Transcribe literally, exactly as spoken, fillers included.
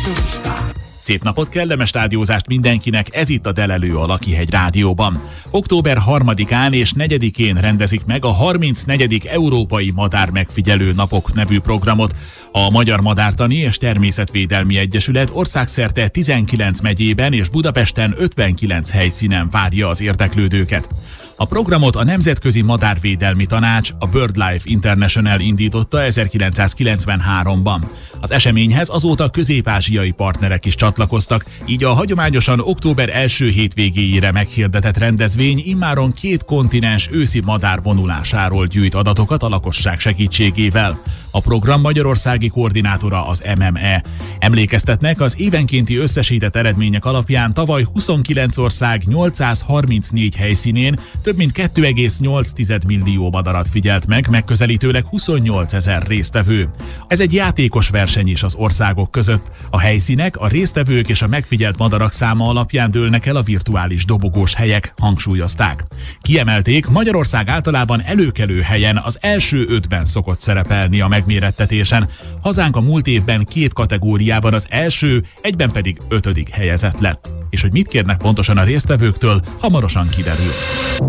Szép napot, kellemes rádiózást mindenkinek, ez itt a Delelő a Lakihegy Rádióban. október harmadikán és negyedikén rendezik meg a harmincnegyedik Európai Madár Megfigyelő Napok nevű programot. A Magyar Madártani és Természetvédelmi Egyesület országszerte tizenkilenc megyében és Budapesten ötvenkilenc helyszínen várja az érdeklődőket. A programot a Nemzetközi Madárvédelmi Tanács, a BirdLife International indította ezerkilencszázkilencvenháromban. Az eseményhez azóta közép-ázsiai partnerek is csatlakoztak, így a hagyományosan október első hétvégéjére meghirdetett rendezvény immáron két kontinens őszi madárvonulásáról gyűjt adatokat a lakosság segítségével. A program magyarországi koordinátora az em em e. Emlékeztetnek, az évenkénti összesített eredmények alapján tavaly huszonkilenc ország nyolcszázharmincnégy helyszínén több mint két egész nyolc millió madarat figyelt meg, megközelítőleg huszonnyolcezer résztvevő. Ez egy játékos verseny is az országok között. A helyszínek, a résztvevők és a megfigyelt madarak száma alapján dőlnek el a virtuális dobogós helyek, hangsúlyozták. Kiemelték, Magyarország általában előkelő helyen, az első ötben szokott szerepelni a megmérettetésen. Hazánk a múlt évben két kategóriában az első, egyben pedig ötödik helyezett lett. És hogy mit kérnek pontosan a résztvevőktől, hamarosan kiderül.